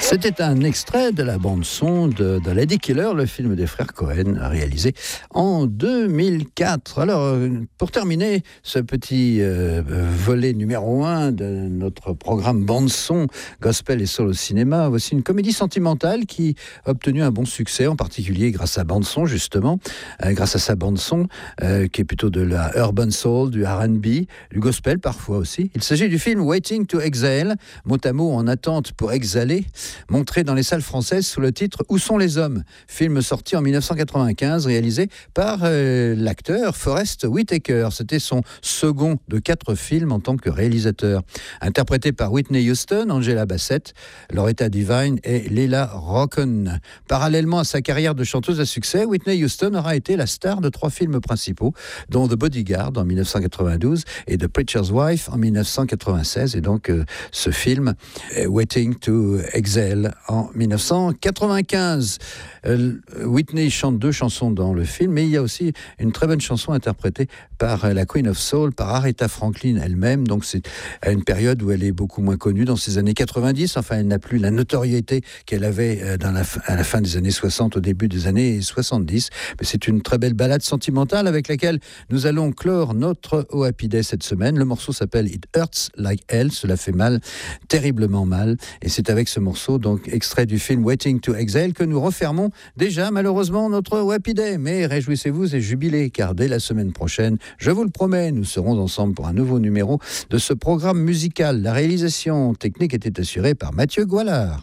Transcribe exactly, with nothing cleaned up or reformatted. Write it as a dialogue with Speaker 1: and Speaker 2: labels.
Speaker 1: C'était un extrait de la bande-son de, de Lady Killer, le film des frères Cohen, réalisé en deux mille quatre. Alors, pour terminer ce petit euh, volet numéro un de notre programme bande-son gospel et solo cinéma, voici une comédie sentimentale qui a obtenu un bon succès, en particulier grâce à bande-son, justement, euh, grâce à sa bande-son, euh, qui est plutôt de la urban soul, du R and B, du gospel parfois aussi. Il s'agit du film Waiting to Exhale, mot à mot en attente pour exhaler, montré dans les salles françaises sous le titre Où sont les hommes ? Film sorti en dix-neuf cent quatre-vingt-quinze, réalisé par euh, l'acteur Forest Whitaker. C'était son second de quatre films en tant que réalisateur. Interprété par Whitney Houston, Angela Bassett, Loretta Devine et Leila Rocken. Parallèlement à sa carrière de chanteuse à succès, Whitney Houston aura été la star de trois films principaux, dont The Bodyguard en dix-neuf cent quatre-vingt-douze et The Preacher's Wife en dix-neuf cent quatre-vingt-seize. Et donc euh, ce film, euh, Waiting to Exhale, en dix-neuf cent quatre-vingt-quinze. Euh, Whitney chante deux chansons dans le film, mais il y a aussi une très bonne chanson interprétée par euh, la Queen of Soul, par Aretha Franklin elle-même. Donc c'est à une période où elle est beaucoup moins connue, dans ces années quatre-vingt-dix. Enfin, elle n'a plus la notoriété qu'elle avait euh, dans la f- à la fin des années soixante, au début des années soixante-dix. Mais c'est une très belle ballade sentimentale avec laquelle nous allons clore notre O Happy Day cette semaine. Le morceau s'appelle It Hurts Like Hell, cela fait mal, terriblement mal. Et c'est avec ce morceau, donc extrait du film Waiting to Exhale, que nous refermons déjà malheureusement notre Happy Day. Mais réjouissez-vous et jubilez, car dès la semaine prochaine, je vous le promets, nous serons ensemble pour un nouveau numéro de ce programme musical. La réalisation technique était assurée par Mathieu Goualard.